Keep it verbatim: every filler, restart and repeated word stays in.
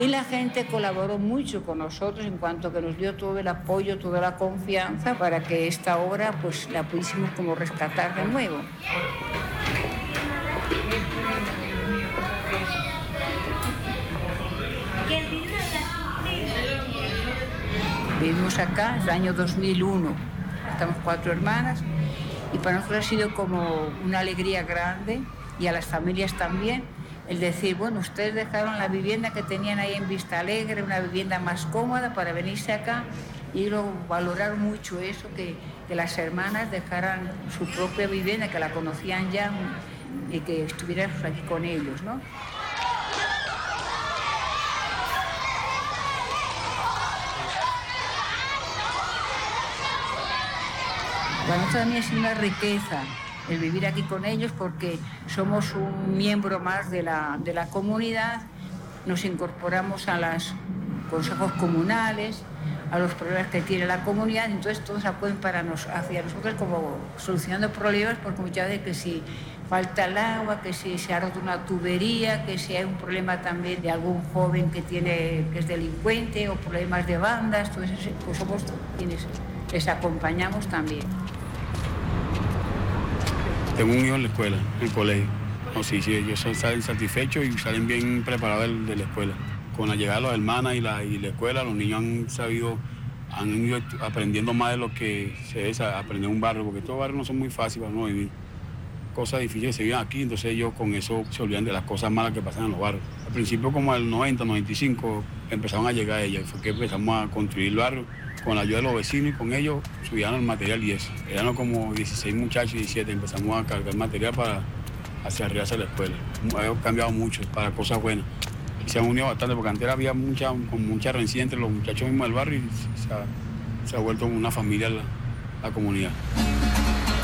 Y la gente colaboró mucho con nosotros en cuanto que nos dio todo el apoyo, toda la confianza para que esta obra pues la pudiésemos como rescatar de nuevo. Vivimos acá, es el año dos mil uno, estamos cuatro hermanas y para nosotros ha sido como una alegría grande y a las familias también el decir, bueno, ustedes dejaron la vivienda que tenían ahí en Vista Alegre, una vivienda más cómoda para venirse acá y lo valoraron mucho eso, que, que las hermanas dejaran su propia vivienda, que la conocían ya y que estuviéramos aquí con ellos, ¿no? Para nosotros también es una riqueza el vivir aquí con ellos porque somos un miembro más de la, de la comunidad, nos incorporamos a los consejos comunales, a los problemas que tiene la comunidad, entonces todos acuden para nos, hacia nosotros como solucionando problemas, porque muchas veces que si falta el agua, que si se ha roto una tubería, que si hay un problema también de algún joven que, tiene, que es delincuente o problemas de bandas, entonces pues somos quienes les acompañamos también. Tengo un hijo en la escuela, en el colegio. No, sí, sí, ellos salen satisfechos y salen bien preparados de, de la escuela. Con la llegada de las hermanas y la, y la escuela, los niños han sabido, han ido aprendiendo más de lo que se es aprender un barrio, porque estos barrios no son muy fáciles para no vivir. Cosas difíciles se viven aquí, entonces ellos con eso se olvidan de las cosas malas que pasan en los barrios. Al principio, como el noventa, noventa y cinco, empezaron a llegar ellas, fue que empezamos a construir el barrio. Con la ayuda de los vecinos y con ellos subían el material y eso. Eran como dieciséis muchachos, diecisiete, empezamos a cargar material para hacia arriba hacia la escuela. Ha cambiado mucho para cosas buenas. Y se han unido bastante, porque antes había mucha, con mucha rencilla entre los muchachos mismos del barrio y se ha, se ha vuelto una familia la, la comunidad.